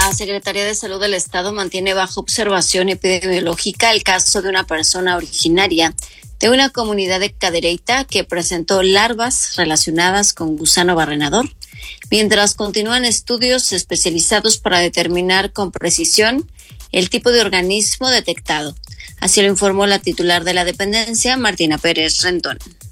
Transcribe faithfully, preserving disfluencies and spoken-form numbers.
La Secretaría de Salud del Estado mantiene bajo observación epidemiológica el caso de una persona originaria de una comunidad de Cadereyta que presentó larvas relacionadas con gusano barrenador, mientras continúan estudios especializados para determinar con precisión el tipo de organismo detectado. Así lo informó la titular de la dependencia, Martina Pérez Rendón.